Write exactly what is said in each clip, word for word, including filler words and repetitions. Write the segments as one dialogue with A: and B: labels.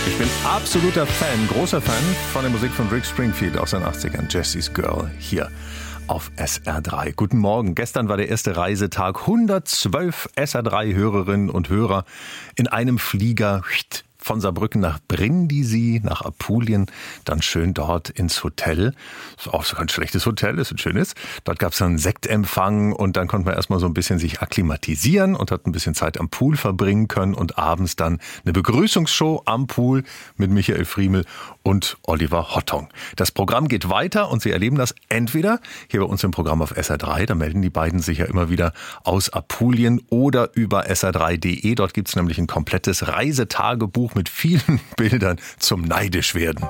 A: Ich bin absoluter Fan, großer Fan von der Musik von Rick Springfield aus den achtzigern. Jesse's Girl hier auf S R drei. Guten Morgen. Gestern war der erste Reisetag. hundertzwölf S R drei Hörerinnen und Hörer in einem Flieger von Saarbrücken nach Brindisi, nach Apulien, dann schön dort ins Hotel. Ist auch so ein schlechtes Hotel, ist ein schönes. Dort gab es dann einen Sektempfang und dann konnte man erstmal so ein bisschen sich akklimatisieren und hat ein bisschen Zeit am Pool verbringen können und abends dann eine Begrüßungsshow am Pool mit Michael Friemel und Oliver Hottong. Das Programm geht weiter und Sie erleben das entweder hier bei uns im Programm auf S R drei, da melden die beiden sich ja immer wieder aus Apulien, oder über S R drei Punkt de. Dort gibt es nämlich ein komplettes Reisetagebuch mit vielen Bildern zum Neidischwerden.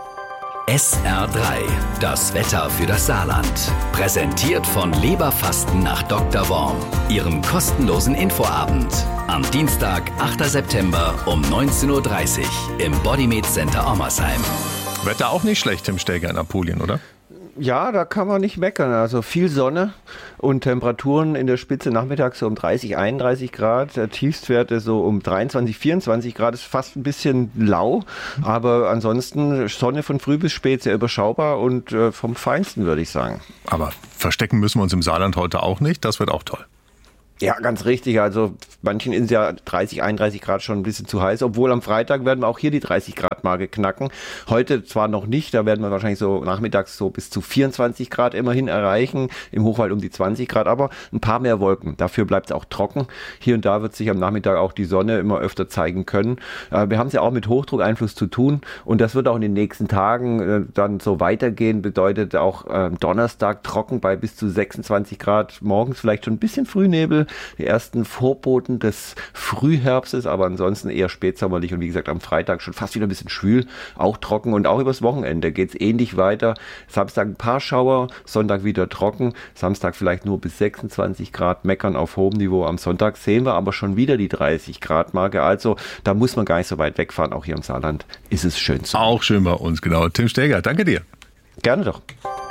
B: S R drei, das Wetter für das Saarland. Präsentiert von Leberfasten nach Doktor Worm. Ihrem kostenlosen Infoabend. Am Dienstag, achter September um neunzehn Uhr dreißig im Bodymed Center Ommersheim.
A: Wetter auch nicht schlecht, Tim Steger, in Apulien, oder?
C: Ja, da kann man nicht meckern. Also viel Sonne und Temperaturen in der Spitze nachmittags so um dreißig, einunddreißig Grad. Der Tiefstwerte so um dreiundzwanzig, vierundzwanzig Grad. Ist fast ein bisschen lau, aber ansonsten Sonne von früh bis spät sehr überschaubar und äh, vom Feinsten, würde ich sagen.
A: Aber verstecken müssen wir uns im Saarland heute auch nicht. Das wird auch toll.
C: Ja, ganz richtig. Also manchen ist ja dreißig, einunddreißig Grad schon ein bisschen zu heiß, obwohl am Freitag werden wir auch hier die dreißig Grad Marke knacken. Heute zwar noch nicht, da werden wir wahrscheinlich so nachmittags so bis zu vierundzwanzig Grad immerhin erreichen, im Hochwald um die zwanzig Grad, aber ein paar mehr Wolken. Dafür bleibt es auch trocken. Hier und da wird sich am Nachmittag auch die Sonne immer öfter zeigen können. Wir haben es ja auch mit Hochdruckeinfluss zu tun und das wird auch in den nächsten Tagen dann so weitergehen. Bedeutet auch Donnerstag trocken bei bis zu sechsundzwanzig Grad, morgens vielleicht schon ein bisschen Frühnebel. Die ersten Vorboten des Frühherbstes, aber ansonsten eher spätsommerlich und wie gesagt am Freitag schon fast wieder ein bisschen schwül, auch trocken und auch übers Wochenende geht es ähnlich weiter. Samstag ein paar Schauer, Sonntag wieder trocken, Samstag vielleicht nur bis sechsundzwanzig Grad, meckern auf hohem Niveau. Am Sonntag sehen wir aber schon wieder die dreißig Grad Marke, also da muss man gar nicht so weit wegfahren, auch hier im Saarland ist es schön zu.
A: Auch schön bei uns, genau. Tim Steger, danke dir.
C: Gerne doch.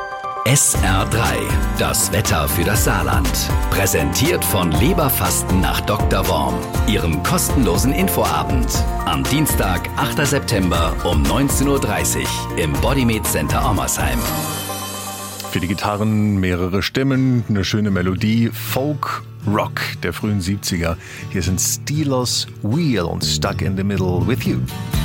B: S R drei, das Wetter für das Saarland. Präsentiert von Leberfasten nach Doktor Worm. Ihrem kostenlosen Infoabend. Am Dienstag, achter September um neunzehn Uhr dreißig im Bodymed Center Ommersheim.
A: Für die Gitarren mehrere Stimmen, eine schöne Melodie, Folk, Rock der frühen siebziger. Hier sind Steelers Wheel und Stuck in the Middle with You.